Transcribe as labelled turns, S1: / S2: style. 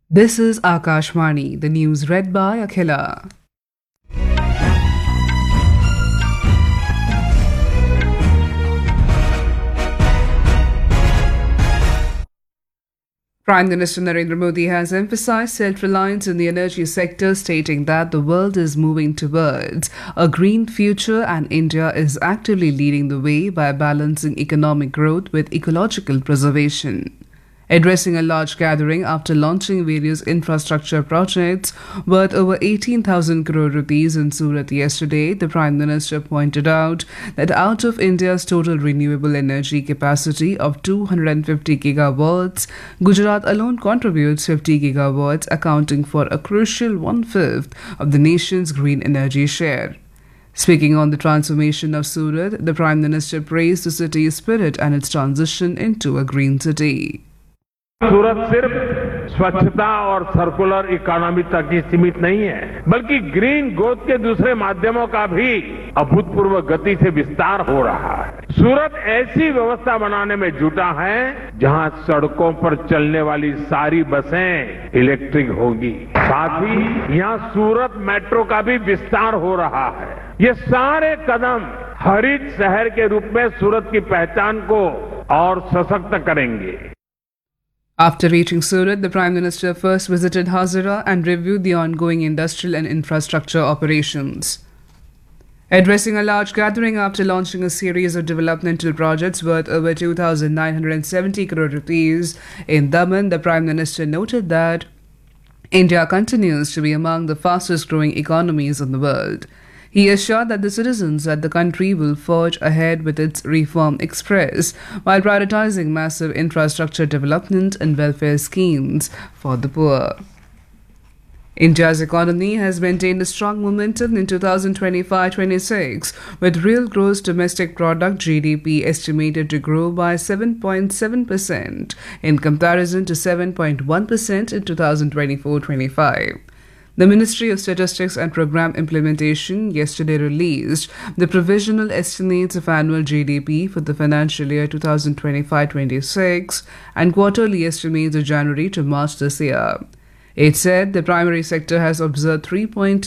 S1: This is Akashvani, the news read by Akhila. Prime Minister Narendra Modi has emphasized self-reliance in the energy sector, stating that the world is moving towards a green future and India is actively leading the way by balancing economic growth with ecological preservation. Addressing a large gathering after launching various infrastructure projects worth over 18,000 crore rupees in Surat yesterday, the Prime Minister pointed out that out of India's total renewable energy capacity of 250 gigawatts, Gujarat alone contributes 50 gigawatts, accounting for a crucial one-fifth of the nation's green energy share. Speaking on the transformation of Surat, the Prime Minister praised the city's spirit and its transition into a green city.
S2: सूरत सिर्फ स्वच्छता और circular economy तक ही सीमित नहीं है, बल्कि green growth के दूसरे माध्यमों का भी अभूतपूर्व गति से विस्तार हो रहा है। सूरत ऐसी व्यवस्था बनाने में जुटा है जहां सड़कों पर चलने वाली सारी बसें इलेक्ट्रिक होगी। साथ ही यहां सूरत मेट्रो का भी विस्तार हो रहा है। ये सारे कदम हरित शहर के रूप में सूरत की पहचान को और सशक्त करेंगे।
S1: After reaching Surat, the Prime Minister first visited Hazira and reviewed the ongoing industrial and infrastructure operations. Addressing a large gathering after launching a series of developmental projects worth over 2,970 crore rupees in Daman, the Prime Minister noted that India continues to be among the fastest growing economies in the world. He assured that the citizens that the country will forge ahead with its reform express while prioritizing massive infrastructure development and welfare schemes for the poor. India's economy has maintained a strong momentum in 2025-26, with real gross domestic product (GDP) estimated to grow by 7.7% in comparison to 7.1% in 2024-25. The Ministry of Statistics and Program Implementation yesterday released the provisional estimates of annual GDP for the financial year 2025-26 and quarterly estimates of January to March this year. It said the primary sector has observed 3.2